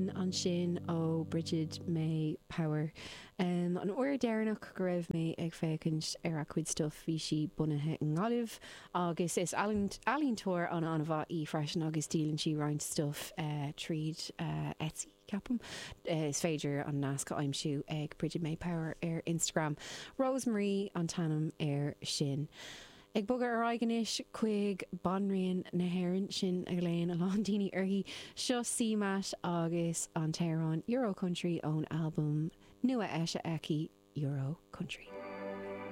sin an sin ó Bridget May Power. An uair déirnach go raibh mé ag fécinint ar a chuid stuff bhí si bunathe an gáibh agus is alíntóir an bhá í freisin agus dílann si roint stuff tríd Etsy capam. Is féidir an nasca aimsiú ag Bridget May Power ar Instagram. Rosemary an tanam ar sin. Ag bogar ar aigenis chuig banríon na hairann sin a léon a landíní arthaí seo símat agus an Tehran Euro Country ón album nua eise eici Euro Country.